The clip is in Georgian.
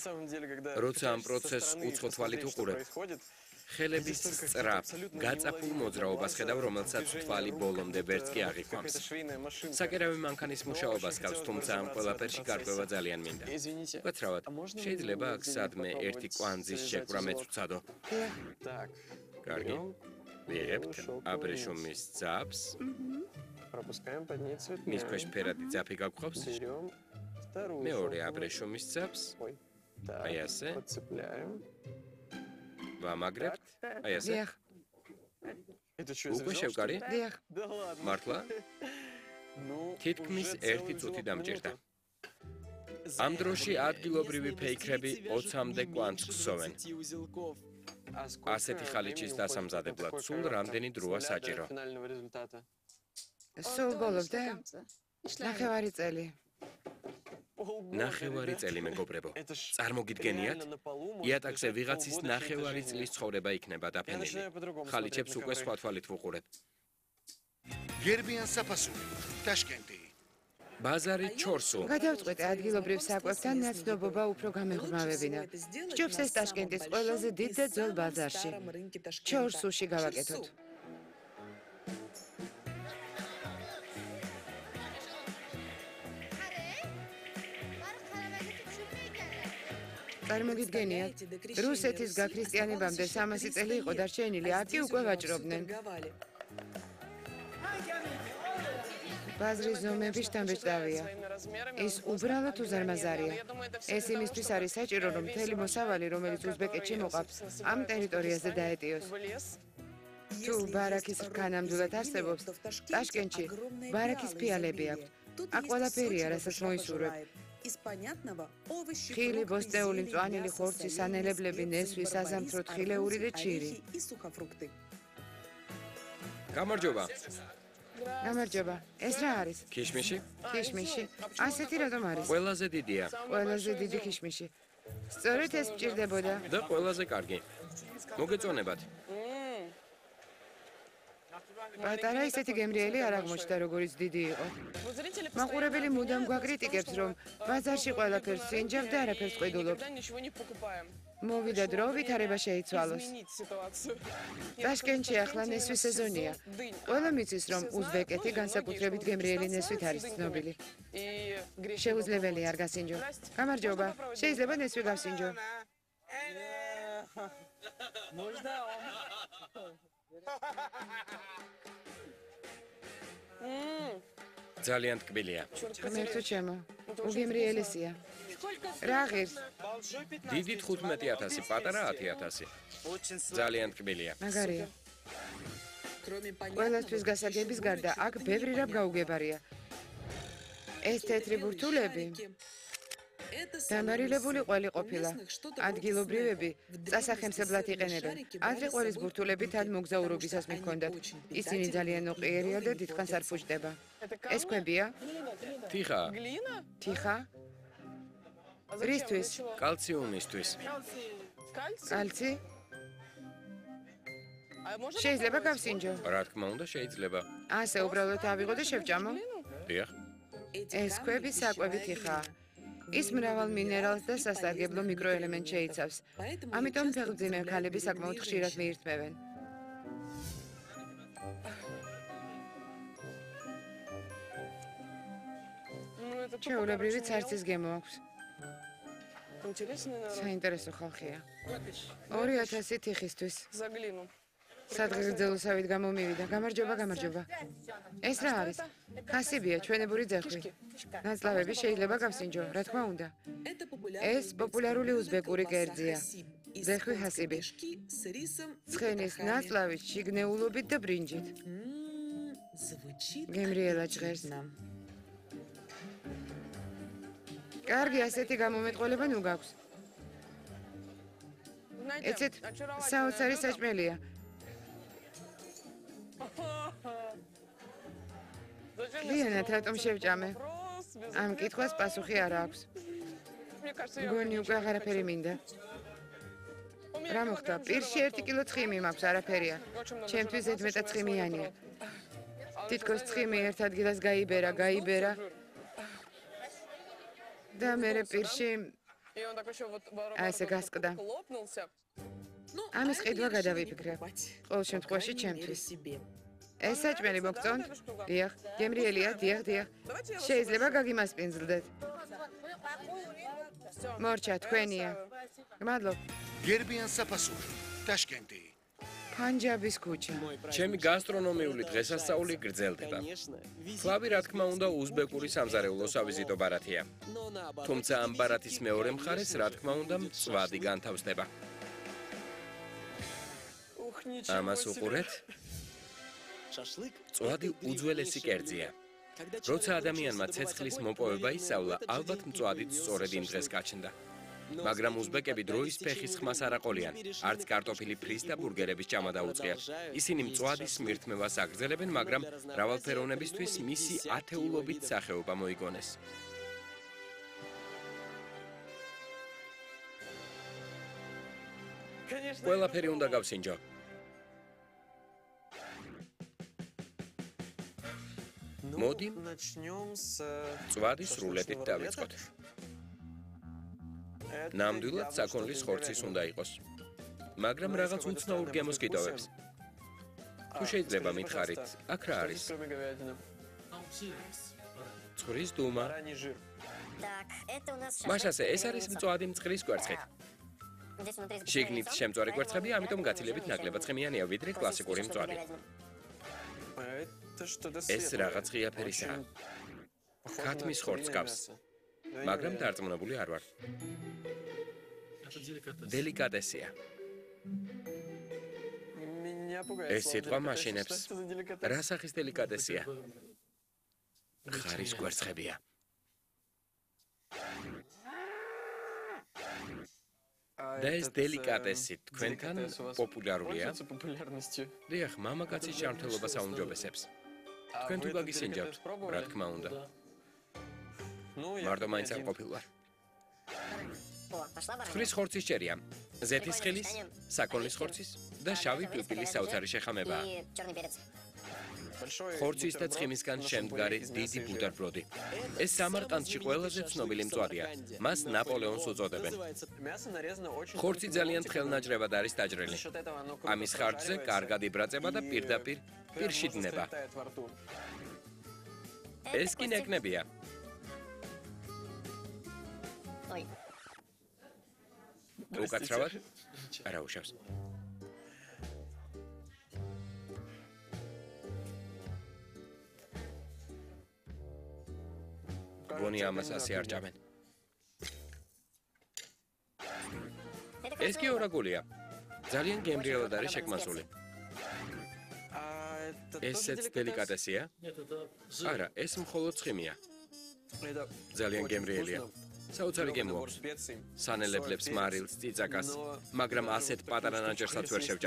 როცა ამ პროცესს უცხო თვალით უყურებ, ხელების სწრაფ, გაწაფულ მოძრაობას ხედავ, რომელსაც თვალი ბოლომდე ვერც კი აღიქვამს. საკერავი მანქანის მუშაობას გავს, თუმცა ამ ყველაფერში გარკვევა ძალიან მინდა. უკაცრავად, შეიძლება აქ სადმე ერთი კვანძის შეკვრა მეც ვცადო? კარგი. ვიღებთ აბრეშუმის ძაფს. მის ქვეშ ფერადი ძაფი გაგხვავს. მეორე აბრეშუმის ძაფს. აი ასე. ვამაგრებთ. აი ასე. უკვე შევკარი? დიახ. მართლა? თითქმის 1 წუთი დამჭირდა. ამ დროში ადგილობრივი ფეიქრები 20-მდე კვანძს ხსოვენ. ასეთი ხალიჩის დასამზადებლად სულ რამდენი დროა საჭირო? სულ ბოლომდე? ნახევარი წელი. ნახევარი წელი მეგობრებო. წარმოგიდგენიათ? იატაკზე ვიღაცის ნახევარი წლის ცხოვრება იქნება დაფენილი. ხალიჩებს უკვე სხვა თვალით ვუყურებ. გერბიან საფასური, ტაშკენტი. ბაზარი ჩორსუ. გადავწყვეტე ადგილობრივ საკვებთან ნაცნობობა უფრო გამეღრმავებინა. სჯობს ეს ტაშკენტის ყველაზე დიდ და ძველ ბაზარში. ჩორსუში გავაკეთოთ. წარმოგიდგენიათ, რუსეთის გაქრისტიანებამდე 300 წელი იყო დარჩენილი, აქ კი უკვე ვაჭრობდნენ. ბაზრის ზომები შთამბეჭდავია. ის უბრალოდ უზარმაზარია. ეს იმისთვის არის საჭირო, რომ მთელი მოსავალი, რომელიც უზბეკეთში მოყავს, ამ ტერიტორიაზე დაეტიოს. თუ ბარაქის რქა ნამდვილად არსებობს, ტაშკენტში ბარაქის ფიალები აქვს. აქ ყველაფერია, რასაც მოისურვებ. ხილი, ბოსტეული, მწვანილი ხორცი, სანელებლები, ნესვი, საზამთრო, თხილეული და ჩირი. გამარჯობა. გამარჯობა. ეს რა არის? ქიშმიში? ქიშმიში. ასეთი რატომ არის? ყველაზე დიდია. ყველაზე დიდი ქიშმიში. სწორედ ეს მჭირდებოდა. და ყველაზე კარგი. მოგეწონებათ. პატარა ისეთი გემრიელი არ აღმოჩნდა, როგორც დიდი იყო. მაყურებელი მუდამ გვაკრიტიკებს, რომ ბაზარში ყველაფერს სინჯავ და არაფერს ყიდულობ. მოვიდა დრო, ვითარება შეიცვალოს. ტაშკენტში ახლა ნესვის სეზონია. ყველა მიცის, რომ უზბეკეთი განსაკუთრებით გემრიელი ნესვით არის ცნობილი. შეუძლებელი არ გასინჯო. გამარჯობა. შეიძლება ნესვი გავსინჯო. ძალიან ტკბილია. ღმერთო ჩემო, უგემრიელესია. რა ღირს? დიდი 15,000, პატარა 10,000. ძალიან ტკბილია. მაგარია. ყველასთვის გასაგების გარდა აქ ბევრი რამ გაუგებარია. ეს თეთრი ბურთულები დამარილებული ყველი ყოფილა. ადგილობრივები წასახემსებლად იყენებენ. ადრე ყველის ბურთულები თან მოგზაურობისას მიჰქონდათ. ისინი ძალიან ოყიერია და დიდხანს არ ფუჭდება. ეს ქვებია? თიხა. თიხა? რისთვის? კალციუმისთვის. კალცი? შეიძლება გავსინჯო? რა თქმა უნდა, შეიძლება. ასე უბრალოდ ავიღო და შევჭამო? დიახ. ეს ქვები საკვები თიხაა. ის მრავალ მინერალს და სასარგებლო მიკროელემენტს შეიცავს. ამიტომ ფეხმძიმე ქალები საკმაოდ ხშირად მიირთმევენ. ჩვეულებრივი ცარცის გემო აქვს. საინტერესო ხალხია. 2000 თიხისთვის. სადღეგრძელოსავით გამომივიდა. გამარჯობა, გამარჯობა. ეს რა არის? ხასიბია, ჩვენებური ძეხვი. ნაწლავები შეიძლება გავსინჯო, რა თქმა უნდა. ეს პოპულარული უზბეკური კერძია. ძეხვი ხასიბი. ცხენის ნაწლავით, შიგნეულობით და ბრინჯით. გემრიელად ჟღერს. კარგი, ასეთი გამომეტყველება ნუ გაქვს. ეცეთ, საოცარი საჭმელია. ლიანად რატომ შევჭამე? ამ კითხვას პასუხი არ აქვს. მგონი უკვე აღარაფერი მინდა. რა მოხდა? პირში 1 კილო ცხიმი მაქვს, არაფერია. ჩემთვის ზედმეტად ცხიმიანია. თითქოს ცხიმი ერთ ადგილას გაიბერა. და მერე პირში ასე გასკდა. ამის ყიდვა გადავიფიქრე. ყოველ შემთხვევაში ჩემთვის. ეს საჭმელი მოგწონთ? დიახ, გემრიელია, დიახ. შეიძლება გაგიმასპინძლდეთ. მორჩა, თქვენია. გმადლობ. გერბიან საფასური, ტაშკენტი. პანჯაბის ქუჩა. ჩემი გასტრონომიული დღესასწაული გრძელდება. ფლავი, რა თქმა უნდა, უზბეკური სამზარეულო სავიზიტო ბარათია. თუმცა ამ ბარათის მეორე მხარეს, რა თქმა უნდა, მწვადი განთავსდება. ამას უყურეთ? მწვადი უძველესი კერძია. როცა ადამიანმა ცეცხლის მოპოვება ისწავლა, ალბათ მწვადით სწორედ იმ დღეს გაჩნდა. მაგრამ უზბეკები დროის ფეხის ხმას არ აყოლიან, არც კარტოფილი ფრის და ბურგერების ჭამა დაუწყიათ. ისინი მწვადის მირთმევას აგრძელებენ, მაგრამ მრავალფეროვნებისთვის მისი ათეულობით სახეობა მოიგონეს. ყველაფერი უნდა გავსინჯო. მოდი, მწვადის სრულედით დავიწყოთ. ნამდვილად საქონლის ხორცის უნდა იყოს. მაგრამ რაღაც უცნაურ გემოს გიტოვებს. თუ შეიძლება მითხარით, აქ რა არის? წყლის დუმა. მაშასე, ეს არის მწვადი მწყლის კვერცხით. შიგნით შემწვარი კვერცხებია, ამიტომ გაცილებით ნაკლებად ცხიმიანია, ვიდრე კლასიკური მწვადი. ეს რაღაც ღია ფერისაა. ქათმის ხორცს გავს. მაგრამ დარწმუნებული არ ვარ. დელიკატესია. ეს სიტყვა მაშინებს. რა სახის დელიკატესია? ხარის კვერცხებია. და ეს დელიკატესი თქვენთან პოპულარულია? დიახ, მამაკაცის ჯანმრთელობას აუმჯობესებს. თქვენ თუ გაგისინჯავთ, რა თქმა უნდა. მარტო მაინც არ ყოფილვარ. ცხრის ხორცის ჭერია, ზეთის ხილის, საქონლის ხორცის და შავი პილპილის საოცარი შეხამებაა. ხორცის და ცხიმისგან შემდგარი დიდი ბუდარბროდი. ეს სამარყანდში ყველაზე ცნობილი მწვადია. მას ნაპოლეონს უწოდებენ. ხორცი ძალიან თხელნაჭრებად არის დაჭრილი. ამის ხარჯზე კარგად იბრაწება და პირდაპირ პირში დნება. ეს კი ნეკნებია. უკაცრავად? არა უშავს. გონი ამას ასე არ ჭამენ. ეს კი ორაგულია. ძალიან გემრიელად არის შეკმასული. ესეც დელიკატესია? არა, ეს მხოლოდ ცხიმია. ძალიან გემრიელია. საოცარი გემო აქვს. სანელებლებს, მარილს, წიწაკას, მაგრამ ასეთ პატარა ნაჭერსაც ვერ შევჭამ.